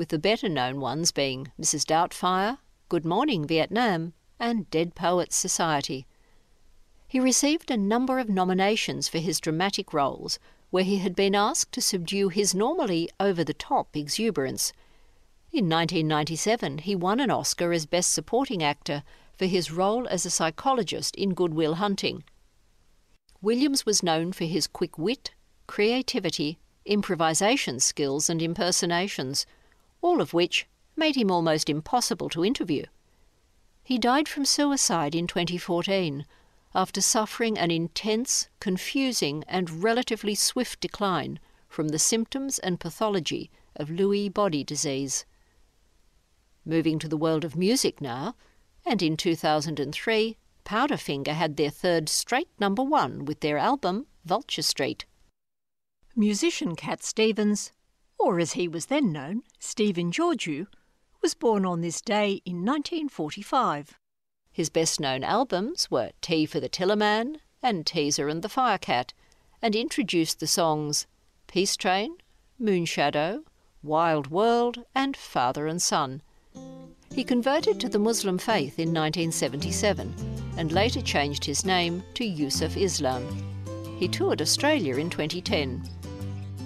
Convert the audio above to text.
with the better-known ones being Mrs. Doubtfire, Good Morning Vietnam, and Dead Poets Society. He received a number of nominations for his dramatic roles, where he had been asked to subdue his normally over-the-top exuberance. In 1997, he won an Oscar as Best Supporting Actor for his role as a psychologist in Good Will Hunting. Williams was known for his quick wit, creativity, improvisation skills and impersonations, all of which made him almost impossible to interview. He died from suicide in 2014 after suffering an intense, confusing and relatively swift decline from the symptoms and pathology of Lewy body disease. Moving to the world of music now, and in 2003, Powderfinger had their third straight #1 with their album Vulture Street. Musician Cat Stevens, or as he was then known, Stephen Georgiou, was born on this day in 1945. His best-known albums were Tea for the Tillerman and Teaser and the Firecat, and introduced the songs Peace Train, Moonshadow, Wild World and Father and Son. He converted to the Muslim faith in 1977 and later changed his name to Yusuf Islam. He toured Australia in 2010.